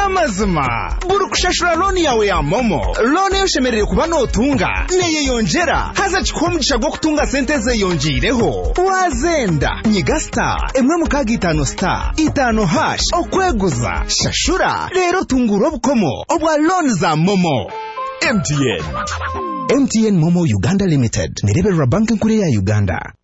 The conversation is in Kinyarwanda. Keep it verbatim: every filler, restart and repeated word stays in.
amazima burukushashura loni yawe ya momo loni yoshemereye kuba notunga neye yongera haza chikomugisha gwo kutunga sente ze yongireho wazenda nyiga star emwe mukaga itano star itano hash okweguza shashura rero tunguro bukomo obwa loni za momo. M T N M T N Momo Uganda Limited nireberera banki nkuru ya Uganda.